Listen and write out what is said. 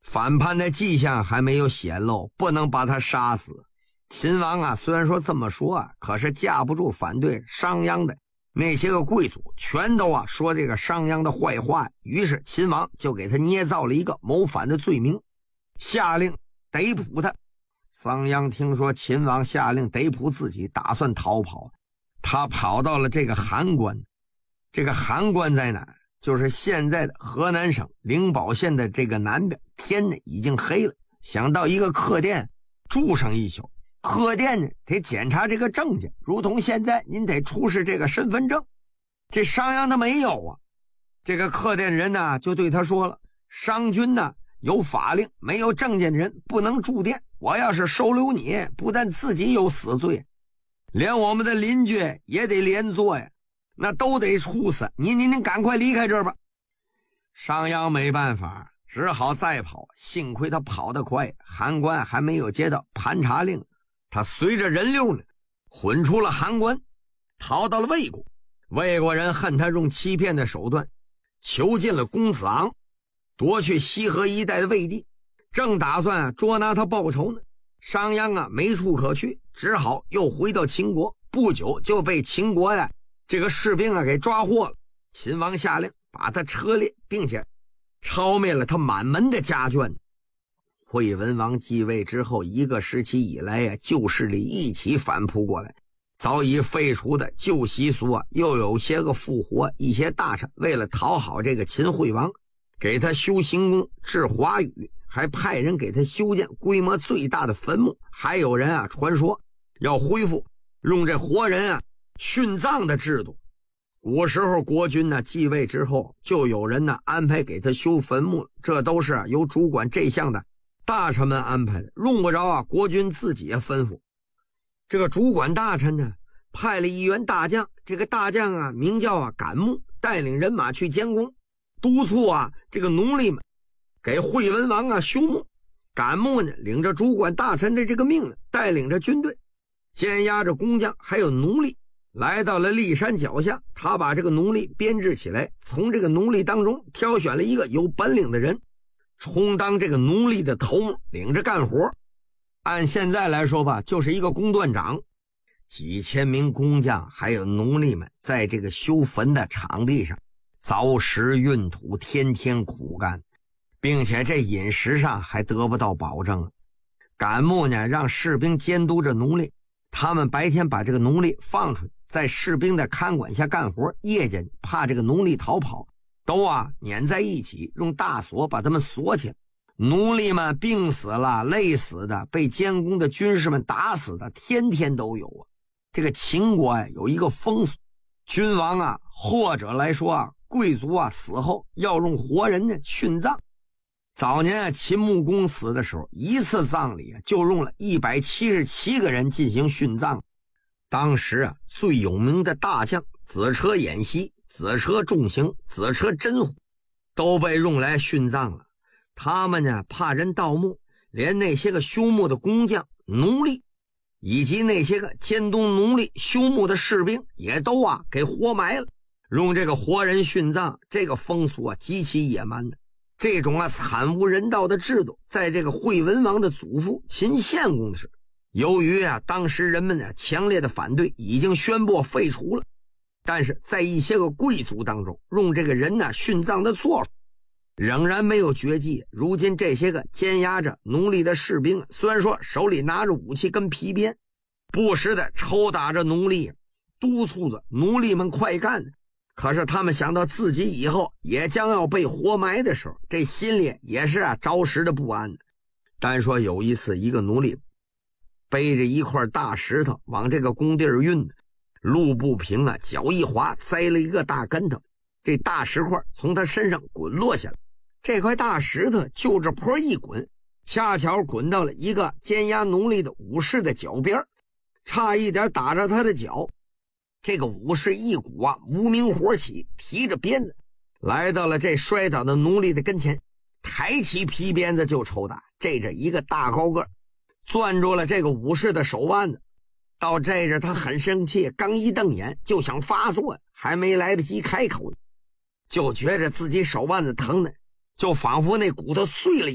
反叛的迹象还没有显露，不能把他杀死。秦王啊，虽然说这么说啊，可是架不住反对商鞅的那些个贵族全都说这个商鞅的坏话，于是秦王就给他捏造了一个谋反的罪名，下令逮捕他。商鞅听说秦王下令逮捕自己，打算逃跑，他跑到了这个函关。这个函关在哪？就是现在的河南省灵宝县的这个南边。天呢已经黑了，想到一个客店住上一宿。客店呢得检查这个证件，如同现在您得出示这个身份证。这商鞅他没有啊。这个客店人呢就对他说了，商君呢有法令，没有证件的人不能住店，我要是收留你，不但自己有死罪，连我们的邻居也得连坐呀，那都得处死。您赶快离开这儿吧。商鞅没办法，只好再跑。幸亏他跑得快，函关还没有接到盘查令，他随着人流呢混出了函关，逃到了魏国。魏国人恨他用欺骗的手段囚禁了公子昂，夺去西河一带的魏地，正打算捉拿他报仇呢。商鞅没处可去，只好又回到秦国。不久就被秦国的这个士兵给抓获了。秦王下令把他车裂，并且抄灭了他满门的家眷。惠文王继位之后一个时期以来旧势力一起反扑过来，早已废除的旧习俗又有些个复活。一些大臣为了讨好这个秦惠王，给他修行宫，置华宇，还派人给他修建规模最大的坟墓。还有人传说要恢复用这活人殉葬的制度。古时候国君继位之后，就有人安排给他修坟墓，这都是由主管这项的大臣们安排的，用不着国君自己吩咐。这个主管大臣呢，派了一员大将，这个大将名叫敢木，带领人马去监工，督促这个奴隶们给惠文王修墓。敢木呢，领着主管大臣的这个命令，带领着军队，监押着工匠还有奴隶，来到了骊山脚下。他把这个奴隶编制起来，从这个奴隶当中挑选了一个有本领的人，充当这个奴隶的头目，领着干活。按现在来说吧，就是一个工段长。几千名工匠还有奴隶们在这个修坟的场地上凿石运土，天天苦干，并且这饮食上还得不到保证。敢木呢，让士兵监督着奴隶，他们白天把这个奴隶放出去，在士兵的看管下干活，夜间怕这个奴隶逃跑，都撵在一起，用大锁把他们锁起来。奴隶们病死了，累死的，被监工的军士们打死的，天天都有。这个秦国有一个风俗，君王或者来说贵族死后要用活人殉葬。早年秦穆公死的时候，一次葬礼就用了177个人进行殉葬。当时最有名的大将子车偃息、子车仲行、子车真虎都被用来殉葬了。他们怕人盗墓，连那些个修墓的工匠、奴隶以及那些个监督奴隶修墓的士兵也都给活埋了，用这个活人殉葬。这个风俗极其野蛮的，这种惨无人道的制度，在这个惠文王的祖父秦献公的时，由于当时人们强烈的反对，已经宣布废除了。但是在一些个贵族当中，用这个人殉葬的做法仍然没有绝迹。如今这些个监押着奴隶的士兵，虽然说手里拿着武器跟皮鞭，不时的抽打着奴隶，督促着奴隶们快干，可是他们想到自己以后也将要被活埋的时候，这心里也是着实的不安。单说有一次，一个奴隶背着一块大石头往这个工地运，路不平脚一滑，栽了一个大跟头，这大石块从他身上滚落下来。这块大石头就着坡一滚，恰巧滚到了一个监押奴隶的武士的脚边，差一点打着他的脚。这个武士一股无名火起，提着鞭子来到了这摔倒的奴隶的跟前，抬起皮鞭子就抽打。这一个大高个攥住了这个武士的手腕子，到这他很生气，刚一瞪眼就想发作，还没来得及开口，就觉着自己手腕子疼呢，就仿佛那骨头碎了